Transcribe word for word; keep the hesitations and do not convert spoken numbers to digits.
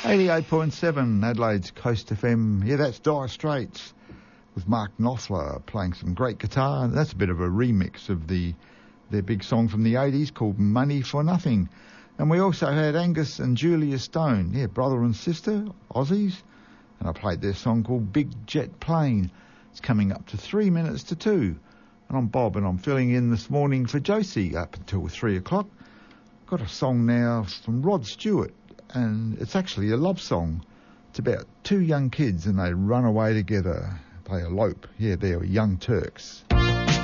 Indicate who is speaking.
Speaker 1: eighty-eight point seven Adelaide's Coast F M. Yeah, that's Dire Straits with Mark Knopfler playing some great guitar. That's a bit of a remix of the their big song from the eighties called Money for Nothing. And we also had Angus and Julia Stone, yeah, brother and sister, Aussies. And I played their song called Big Jet Plane. It's coming up to three minutes to two. And I'm Bob, and I'm filling in this morning for Josie up until three o'clock. Got a song now from Rod Stewart, and it's actually a love song. It's about two young kids, and they run away together. They elope. Yeah, they're Young Turks.